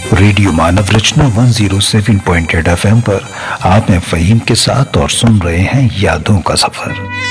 Radio मानव रचना 107.8 FM पर आप हैं फहीम के साथ और सुन रहे हैं यादों का सफर।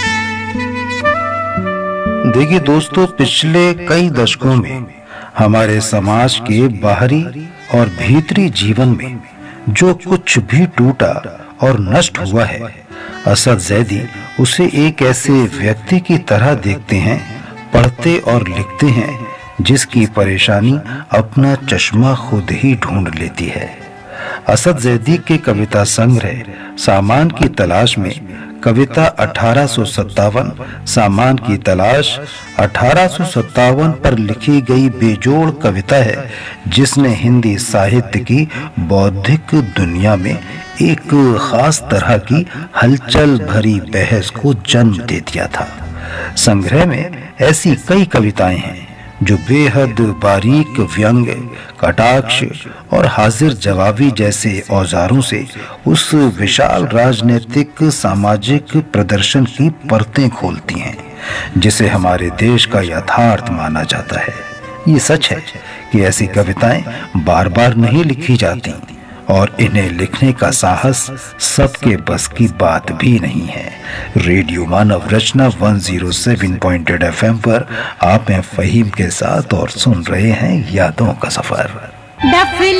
देखिए दोस्तों, पिछले कई दशकों में हमारे समाज के बाहरी और भीतरी जीवन में जो कुछ भी टूटा और नष्ट हुआ है, असद ज़ैदी उसे एक ऐसे व्यक्ति की तरह देखते हैं, पढ़ते और लिखते हैं जिसकी परेशानी अपना चश्मा खुद ही ढूंढ लेती है। असद ज़ैदी के कविता संग्रह सामान की तलाश में कविता 1857 सामान की तलाश 1857 पर लिखी गई बेजोड़ कविता है, जिसने हिंदी साहित्य की बौद्धिक दुनिया में एक खास तरह की हलचल भरी बहस को जन्म दे दिया था। संग्रह में ऐसी कई कविताएं हैं जो बेहद बारीक व्यंग्य, कटाक्ष और हाजिर जवाबी जैसे औजारों से उस विशाल राजनीतिक सामाजिक प्रदर्शन की परतें खोलती हैं जिसे हमारे देश का यथार्थ माना जाता है। ये सच है कि ऐसी कविताएं बार बार नहीं लिखी जाती और इन्हें लिखने का साहस सबके बस की बात भी नहीं है। रेडियो मानव रचना 107.8 FM पर आप हैं फहीम के साथ और सुन रहे हैं यादों का सफर।